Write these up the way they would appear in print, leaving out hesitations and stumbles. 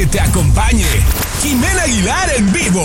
que te acompañe. Jimena Aguilar en vivo.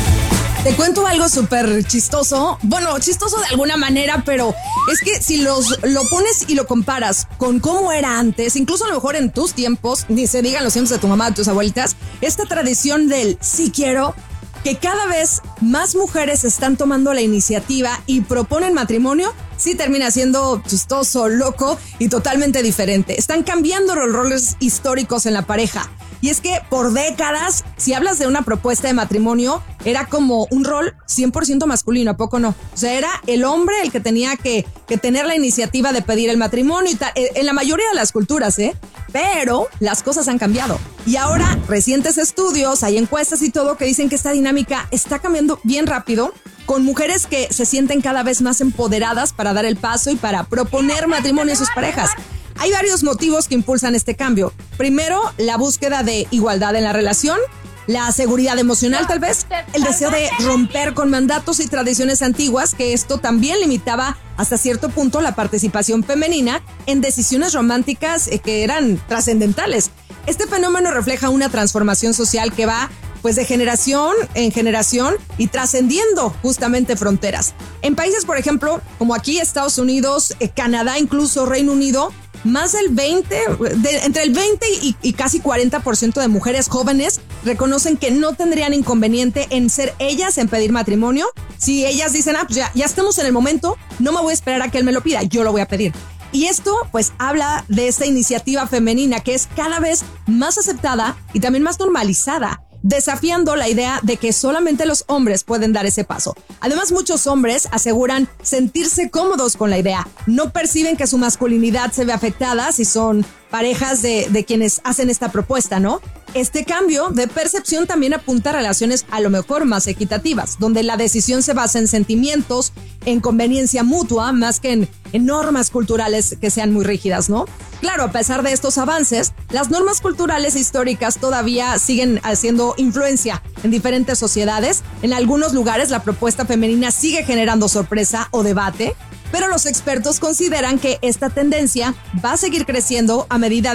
Te cuento algo súper chistoso. Bueno, chistoso de alguna manera, pero es que si lo pones y lo comparas con cómo era antes, incluso a lo mejor en tus tiempos, ni se digan los tiempos de tu mamá, de tus abuelitas, esta tradición del sí quiero, que cada vez más mujeres están tomando la iniciativa y proponen matrimonio, sí termina siendo chistoso, loco y totalmente diferente. Están cambiando los roles históricos en la pareja. Y es que por décadas, si hablas de una propuesta de matrimonio, era como un rol 100% masculino, ¿a poco no? O sea, era el hombre el que tenía que tener la iniciativa de pedir el matrimonio y tal, en la mayoría de las culturas, Pero las cosas han cambiado. Y ahora, recientes estudios, hay encuestas y todo que dicen que esta dinámica está cambiando bien rápido, con mujeres que se sienten cada vez más empoderadas para dar el paso y para proponer matrimonio a sus parejas. Hay varios motivos que impulsan este cambio. Primero, la búsqueda de igualdad en la relación, la seguridad emocional tal vez, el deseo de romper con mandatos y tradiciones antiguas, que esto también limitaba hasta cierto punto la participación femenina en decisiones románticas que eran trascendentales. Este fenómeno refleja una transformación social que va pues de generación en generación y trascendiendo justamente fronteras. En países, por ejemplo, como aquí Estados Unidos, Canadá, incluso Reino Unido, más del entre el 20 y casi 40% de mujeres jóvenes reconocen que no tendrían inconveniente en ser ellas en pedir matrimonio. Si ellas dicen, pues ya estamos en el momento, no me voy a esperar a que él me lo pida, yo lo voy a pedir. Y esto pues habla de esta iniciativa femenina que es cada vez más aceptada y también más normalizada, desafiando la idea de que solamente los hombres pueden dar ese paso. Además, muchos hombres aseguran sentirse cómodos con la idea. No perciben que su masculinidad se ve afectada si son parejas de quienes hacen esta propuesta, ¿no? Este cambio de percepción también apunta a relaciones a lo mejor más equitativas, donde la decisión se basa en sentimientos, en conveniencia mutua, más que en normas culturales que sean muy rígidas, ¿no? Claro, a pesar de estos avances, las normas culturales históricas todavía siguen haciendo influencia en diferentes sociedades. En algunos lugares la propuesta femenina sigue generando sorpresa o debate, pero los expertos consideran que esta tendencia va a seguir creciendo a medida